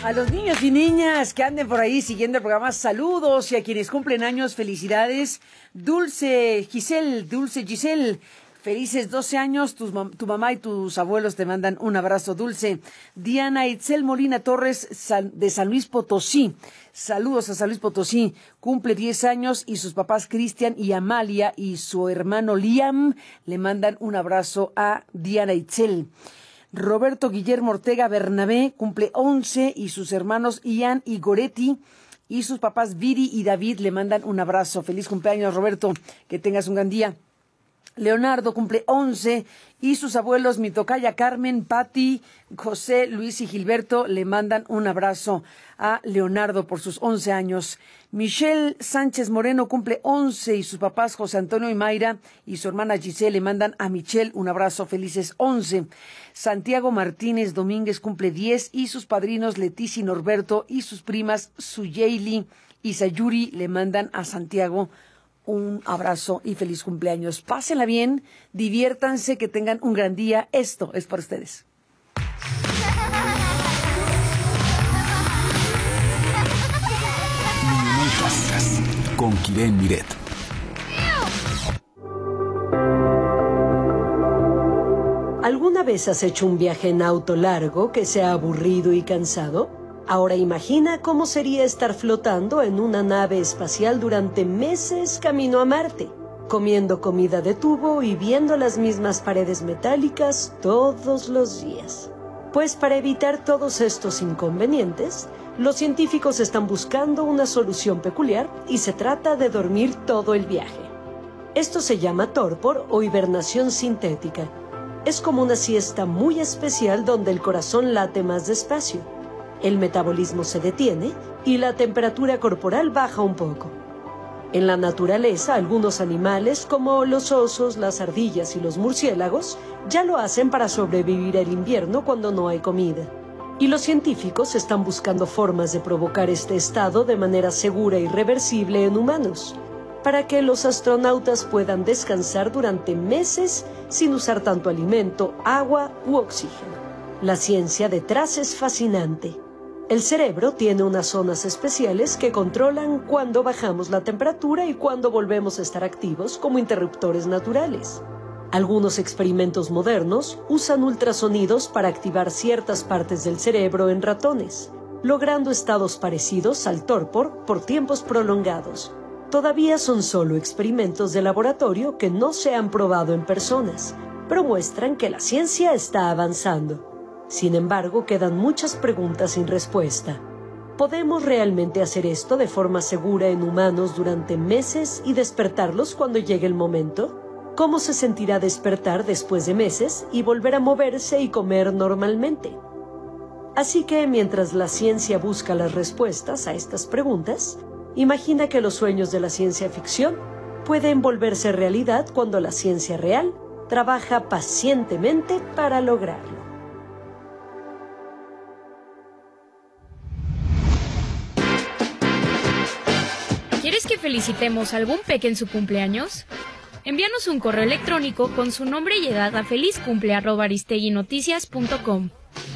A los niños y niñas que anden por ahí siguiendo el programa, saludos, y a quienes cumplen años, felicidades. Dulce Giselle, felices 12 años, tu mamá y tus abuelos te mandan un abrazo, Dulce. Diana Itzel Molina Torres, de San Luis Potosí, saludos a San Luis Potosí, cumple 10 años y sus papás Cristian y Amalia y su hermano Liam le mandan un abrazo a Diana Itzel. Roberto Guillermo Ortega Bernabé cumple 11 y sus hermanos Ian y Goretti y sus papás Viri y David le mandan un abrazo. Feliz cumpleaños, Roberto, que tengas un gran día. Leonardo cumple 11 y sus abuelos, mi tocaya Carmen, Patti, José, Luis y Gilberto le mandan un abrazo a Leonardo por sus 11 años. Michelle Sánchez Moreno cumple 11 y sus papás José Antonio y Mayra y su hermana Giselle le mandan a Michelle un abrazo, felices 11. Santiago Martínez Domínguez cumple 10 y sus padrinos Leticia y Norberto y sus primas Suyeli y Sayuri le mandan a Santiago un abrazo y feliz cumpleaños. Pásenla bien, diviértanse, que tengan un gran día. Esto es para ustedes. Con Kiren Miret. ¿Alguna vez has hecho un viaje en auto largo que sea aburrido y cansado? Ahora imagina cómo sería estar flotando en una nave espacial durante meses camino a Marte, comiendo comida de tubo y viendo las mismas paredes metálicas todos los días. Pues para evitar todos estos inconvenientes, los científicos están buscando una solución peculiar y se trata de dormir todo el viaje. Esto se llama torpor o hibernación sintética. Es como una siesta muy especial donde el corazón late más despacio. El metabolismo se detiene y la temperatura corporal baja un poco. En la naturaleza, algunos animales, como los osos, las ardillas y los murciélagos, ya lo hacen para sobrevivir el invierno cuando no hay comida. Y los científicos están buscando formas de provocar este estado de manera segura y reversible en humanos, para que los astronautas puedan descansar durante meses sin usar tanto alimento, agua u oxígeno. La ciencia detrás es fascinante. El cerebro tiene unas zonas especiales que controlan cuándo bajamos la temperatura y cuándo volvemos a estar activos como interruptores naturales. Algunos experimentos modernos usan ultrasonidos para activar ciertas partes del cerebro en ratones, logrando estados parecidos al torpor por tiempos prolongados. Todavía son solo experimentos de laboratorio que no se han probado en personas, pero muestran que la ciencia está avanzando. Sin embargo, quedan muchas preguntas sin respuesta. ¿Podemos realmente hacer esto de forma segura en humanos durante meses y despertarlos cuando llegue el momento? ¿Cómo se sentirá despertar después de meses y volver a moverse y comer normalmente? Así que, mientras la ciencia busca las respuestas a estas preguntas, imagina que los sueños de la ciencia ficción pueden volverse realidad cuando la ciencia real trabaja pacientemente para lograrlo. ¿Quieres que felicitemos a algún peque en su cumpleaños? Envíanos un correo electrónico con su nombre y edad a felizcumple@aristeguinoticias.com.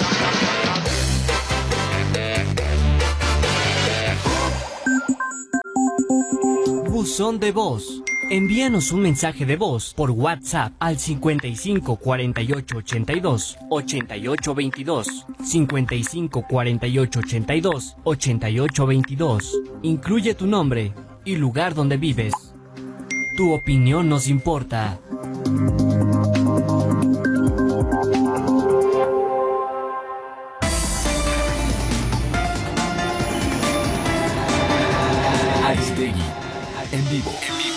Buzón de voz. Envíanos un mensaje de voz por WhatsApp al 55 48 82 88 22, 55 48 82 88 22. Incluye tu nombre y lugar donde vives. Tu opinión nos importa. Aristegui, en vivo.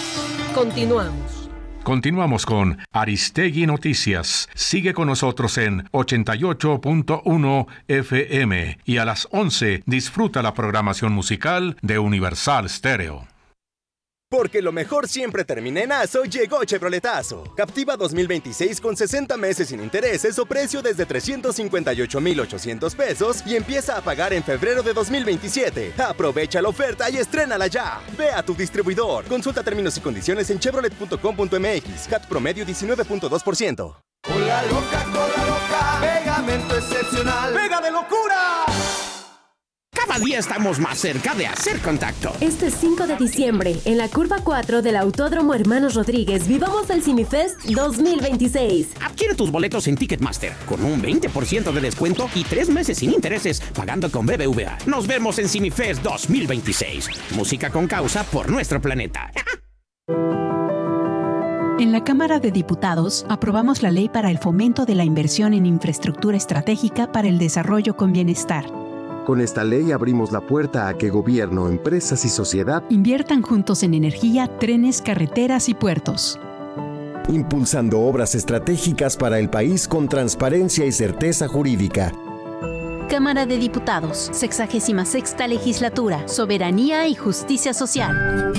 Continuamos con Aristegui Noticias. Sigue con nosotros en 88.1 FM y a las 11 disfruta la programación musical de Universal Stereo. Porque lo mejor siempre termina en ASO, llegó Chevroletazo. Captiva 2026 con 60 meses sin intereses o precio desde 358,800 pesos y empieza a pagar en febrero de 2027. Aprovecha la oferta y estrénala ya. Ve a tu distribuidor. Consulta términos y condiciones en chevrolet.com.mx. CAT promedio 19.2%. Con la loca, pegamento excepcional. ¡Pega de locura! Cada día estamos más cerca de hacer contacto. Este 5 de diciembre, en la curva 4 del Autódromo Hermanos Rodríguez, vivamos el CineFest 2026. Adquiere tus boletos en Ticketmaster con un 20% de descuento y 3 meses sin intereses pagando con BBVA. Nos vemos en CineFest 2026. Música con causa por nuestro planeta. En la Cámara de Diputados aprobamos la Ley para el Fomento de la Inversión en Infraestructura Estratégica para el Desarrollo con Bienestar. Con esta ley abrimos la puerta a que gobierno, empresas y sociedad inviertan juntos en energía, trenes, carreteras y puertos. Impulsando obras estratégicas para el país con transparencia y certeza jurídica. Cámara de Diputados, 66ª Legislatura, Soberanía y Justicia Social.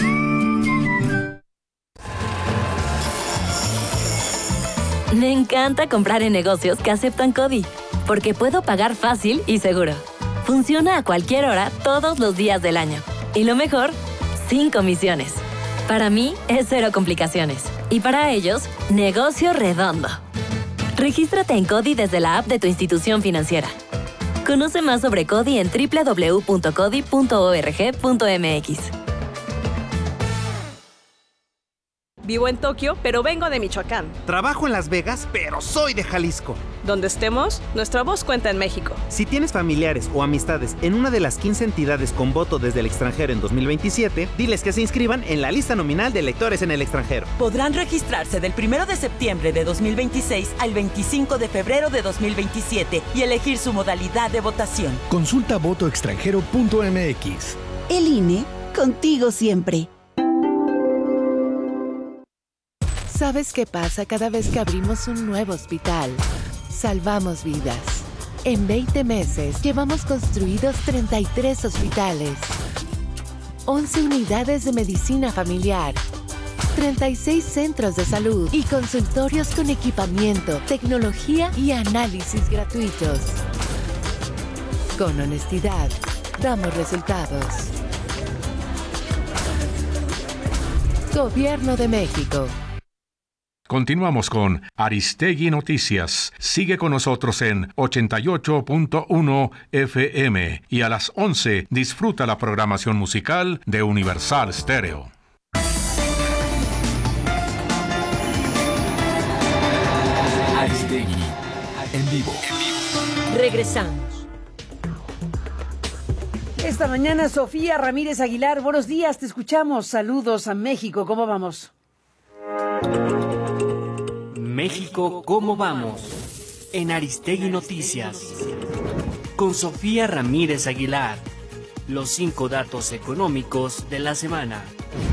Me encanta comprar en negocios que aceptan CODI, porque puedo pagar fácil y seguro. Funciona a cualquier hora, todos los días del año. Y lo mejor, sin comisiones. Para mí, es cero complicaciones. Y para ellos, negocio redondo. Regístrate en CODI desde la app de tu institución financiera. Conoce más sobre CODI en www.codi.org.mx. Vivo en Tokio, pero vengo de Michoacán. Trabajo en Las Vegas, pero soy de Jalisco. Donde estemos, nuestra voz cuenta en México. Si tienes familiares o amistades en una de las 15 entidades con voto desde el extranjero en 2027, diles que se inscriban en la lista nominal de electores en el extranjero. Podrán registrarse del 1 de septiembre de 2026 al 25 de febrero de 2027 y elegir su modalidad de votación. Consulta votoextranjero.mx. El INE, contigo siempre. ¿Sabes qué pasa cada vez que abrimos un nuevo hospital? Salvamos vidas. En 20 meses llevamos construidos 33 hospitales, 11 unidades de medicina familiar, 36 centros de salud y consultorios con equipamiento, tecnología y análisis gratuitos. Con honestidad, damos resultados. Gobierno de México. Continuamos con Aristegui Noticias. Sigue con nosotros en 88.1 FM y a las 11 disfruta la programación musical de Universal Stereo. Aristegui en vivo. Regresamos. Esta mañana Sofía Ramírez Aguilar, buenos días, te escuchamos. Saludos a México, ¿cómo vamos? México, ¿cómo vamos? En Aristegui Noticias. Con Sofía Ramírez Aguilar. Los 5 datos económicos de la semana.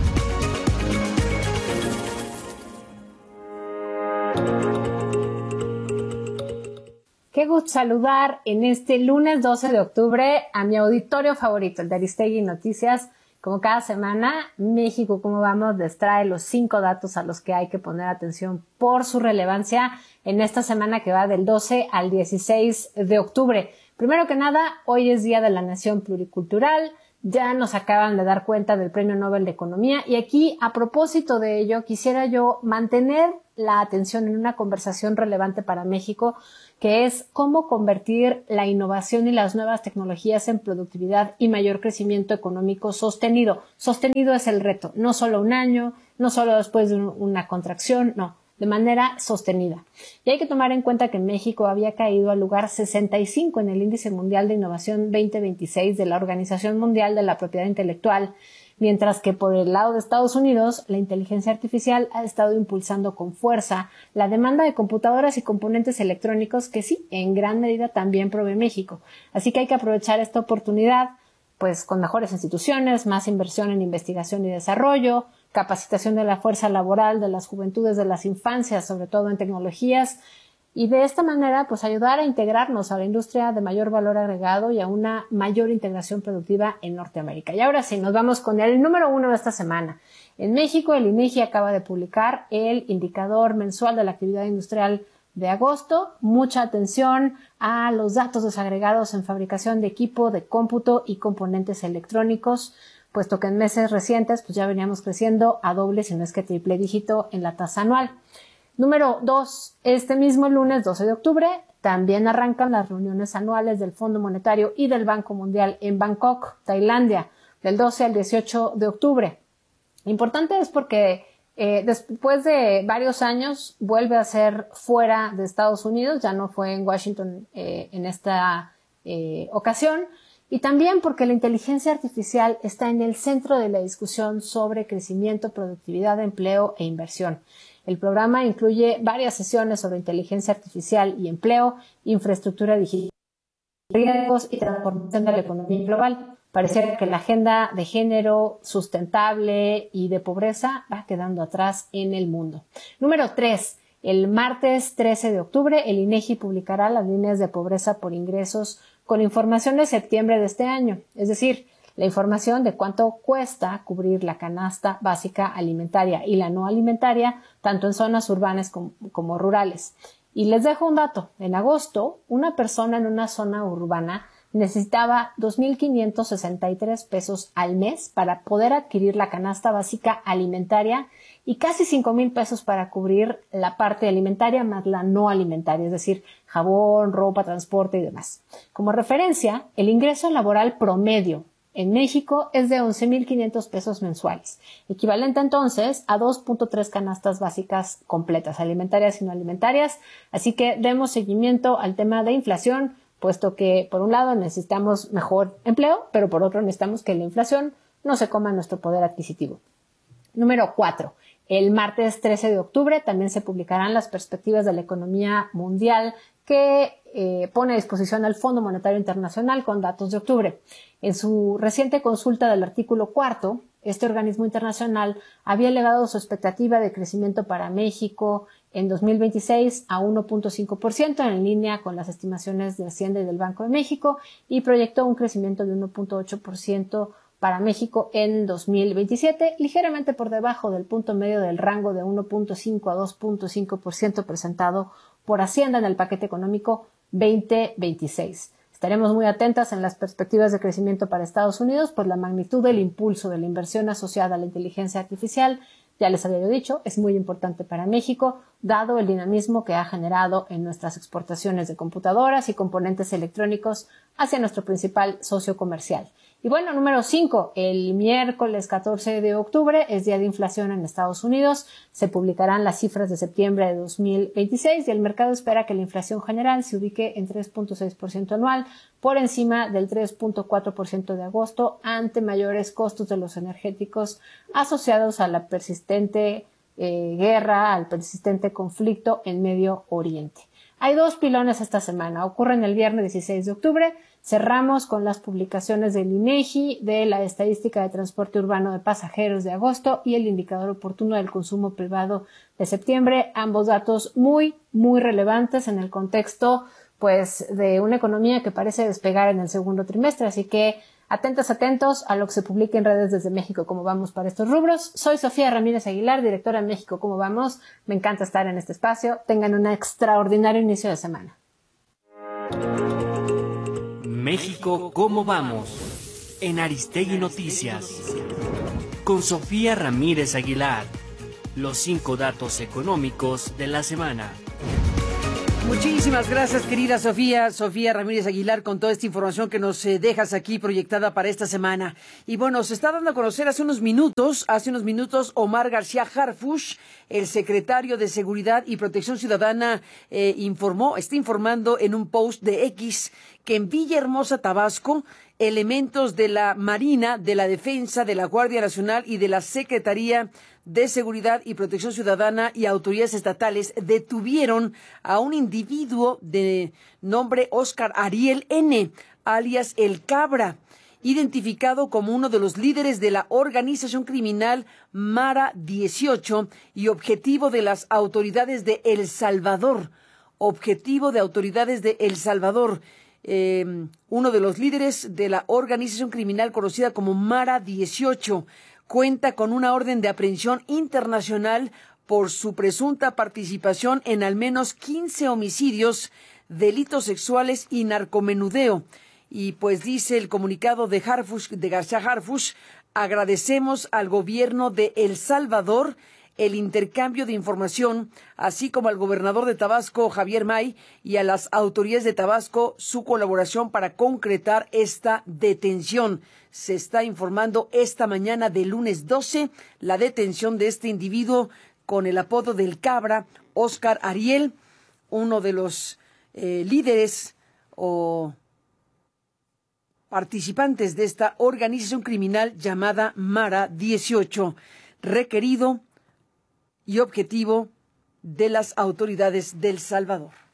Qué gusto saludar en este lunes 12 de octubre a mi auditorio favorito, el de Aristegui Noticias. Como cada semana, México, ¿cómo vamos?, les trae los 5 datos a los que hay que poner atención por su relevancia en esta semana que va del 12 al 16 de octubre. Primero que nada, hoy es Día de la Nación Pluricultural. Ya nos acaban de dar cuenta del Premio Nobel de Economía y aquí, a propósito de ello, quisiera yo mantener la atención en una conversación relevante para México, que es cómo convertir la innovación y las nuevas tecnologías en productividad y mayor crecimiento económico sostenido. Sostenido es el reto, no solo un año, no solo después de una contracción, no, de manera sostenida. Y hay que tomar en cuenta que México había caído al lugar 65 en el Índice Mundial de Innovación 2026 de la Organización Mundial de la Propiedad Intelectual, mientras que por el lado de Estados Unidos, la inteligencia artificial ha estado impulsando con fuerza la demanda de computadoras y componentes electrónicos que sí, en gran medida también provee México. Así que hay que aprovechar esta oportunidad, pues con mejores instituciones, más inversión en investigación y desarrollo, capacitación de la fuerza laboral, de las juventudes, de las infancias, sobre todo en tecnologías, y de esta manera pues ayudar a integrarnos a la industria de mayor valor agregado y a una mayor integración productiva en Norteamérica. Y ahora sí, nos vamos con el número 1 de esta semana. En México, el INEGI acaba de publicar el indicador mensual de la actividad industrial de agosto. Mucha atención a los datos desagregados en fabricación de equipo de cómputo y componentes electrónicos, puesto que en meses recientes pues ya veníamos creciendo a doble, si no es que triple dígito en la tasa anual. Número 2, este mismo lunes 12 de octubre también arrancan las reuniones anuales del Fondo Monetario y del Banco Mundial en Bangkok, Tailandia, del 12 al 18 de octubre. Importante es porque después de varios años vuelve a ser fuera de Estados Unidos, ya no fue en Washington en esta ocasión, y también porque la inteligencia artificial está en el centro de la discusión sobre crecimiento, productividad, empleo e inversión. El programa incluye varias sesiones sobre inteligencia artificial y empleo, infraestructura digital, riesgos y transformación de la economía global. Pareciera que la agenda de género sustentable y de pobreza va quedando atrás en el mundo. Número 3. El martes 13 de octubre, el INEGI publicará las líneas de pobreza por ingresos con información de septiembre de este año, es decir, la información de cuánto cuesta cubrir la canasta básica alimentaria y la no alimentaria, tanto en zonas urbanas como rurales. Y les dejo un dato. En agosto, una persona en una zona urbana necesitaba 2,563 pesos al mes para poder adquirir la canasta básica alimentaria y casi 5,000 pesos para cubrir la parte alimentaria más la no alimentaria, es decir, jabón, ropa, transporte y demás. Como referencia, el ingreso laboral promedio en México es de 11,500 pesos mensuales, equivalente entonces a 2.3 canastas básicas completas, alimentarias y no alimentarias. Así que demos seguimiento al tema de inflación, puesto que por un lado necesitamos mejor empleo, pero por otro necesitamos que la inflación no se coma nuestro poder adquisitivo. Número 4. El martes 13 de octubre también se publicarán las perspectivas de la economía mundial que pone a disposición el Fondo Monetario Internacional con datos de octubre. En su reciente consulta del artículo 4, este organismo internacional había elevado su expectativa de crecimiento para México en 2026 a 1.5%, en línea con las estimaciones de Hacienda y del Banco de México, y proyectó un crecimiento de 1.8% para México en 2027, ligeramente por debajo del punto medio del rango de 1.5 a 2.5% presentado por Hacienda en el paquete económico 2026. Estaremos muy atentas en las perspectivas de crecimiento para Estados Unidos por la magnitud del impulso de la inversión asociada a la inteligencia artificial. Ya les había dicho, es muy importante para México, dado el dinamismo que ha generado en nuestras exportaciones de computadoras y componentes electrónicos hacia nuestro principal socio comercial. Y bueno, número 5, el miércoles 14 de octubre es día de inflación en Estados Unidos. Se publicarán las cifras de septiembre de 2026 y el mercado espera que la inflación general se ubique en 3.6% anual, por encima del 3.4% de agosto, ante mayores costos de los energéticos asociados a la persistente guerra, al persistente conflicto en Medio Oriente. Hay 2 pilones esta semana. Ocurren el viernes 16 de octubre. Cerramos con las publicaciones del INEGI de la estadística de transporte urbano de pasajeros de agosto y el indicador oportuno del consumo privado de septiembre. Ambos datos muy, muy relevantes en el contexto, pues, de una economía que parece despegar en el segundo trimestre. Así que atentos a lo que se publique en redes desde México, cómo vamos para estos rubros. Soy Sofía Ramírez Aguilar, directora de México, cómo vamos. Me encanta estar en este espacio. Tengan un extraordinario inicio de semana. México, ¿cómo vamos? En Aristegui Noticias. Con Sofía Ramírez Aguilar. Los 5 datos económicos de la semana. Muchísimas gracias, querida Sofía Ramírez Aguilar, con toda esta información que nos dejas aquí proyectada para esta semana. Y bueno, se está dando a conocer hace unos minutos, Omar García Harfuch, el secretario de Seguridad y Protección Ciudadana, está informando en un post de X que en Villahermosa, Tabasco, elementos de la Marina, de la Defensa, de la Guardia Nacional y de la Secretaría de Seguridad y Protección Ciudadana y autoridades estatales detuvieron a un individuo de nombre Óscar Ariel N., alias El Cabra, identificado como uno de los líderes de la organización criminal Mara 18 y objetivo de las autoridades de El Salvador. Uno de los líderes de la organización criminal conocida como Mara 18 cuenta con una orden de aprehensión internacional por su presunta participación en al menos 15 homicidios, delitos sexuales y narcomenudeo. Y pues dice el comunicado de García Harfuch, agradecemos al gobierno de El Salvador el intercambio de información, así como al gobernador de Tabasco, Javier May, y a las autoridades de Tabasco su colaboración para concretar esta detención. Se está informando esta mañana del lunes 12 la detención de este individuo con el apodo del Cabra, Óscar Ariel, uno de los líderes o participantes de esta organización criminal llamada Mara 18, requerido y objetivo de las autoridades de El Salvador.